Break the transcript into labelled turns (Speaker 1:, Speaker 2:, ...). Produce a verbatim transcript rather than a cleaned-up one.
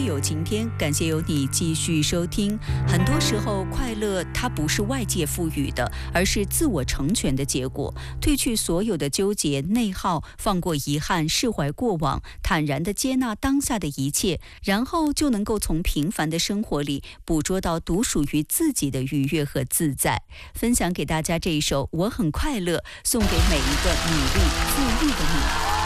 Speaker 1: 有晴天，感谢有你继续收听。很多时候，快乐它不是外界赋予的，而是自我成全的结果。褪去所有的纠结、内耗，放过遗憾，释怀过往，坦然地接纳当下的一切，然后就能够从平凡的生活里捕捉到独属于自己的愉悦和自在。分享给大家这一首《我很快乐》，送给每一个努力自律的你。